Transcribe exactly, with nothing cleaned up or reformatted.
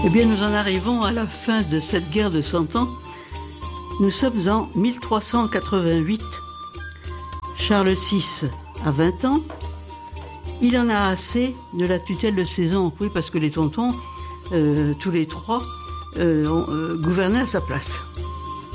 Eh bien, nous en arrivons à la fin de cette guerre de Cent Ans. Nous sommes en mille trois cent quatre-vingt-huit. Charles six a vingt ans. Il en a assez de la tutelle de ses oncles, oui, parce que les tontons, euh, tous les trois, euh, ont, euh, gouvernaient à sa place.